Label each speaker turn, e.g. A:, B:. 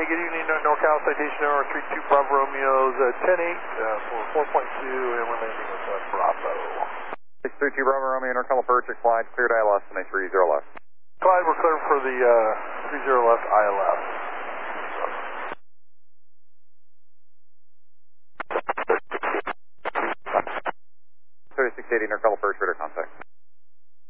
A: Hey, good evening, NorCal Citation Error 32 Bravo Romeo's 10-8 for 4.2, and we're landing with Bravo.
B: 632 Bravo Romeo, NorCal approach, Clyde, cleared ILS, and a 30 left.
A: Clyde, we're clear for the 30 left ILS.
B: 3680 NorCal approach, radar contact.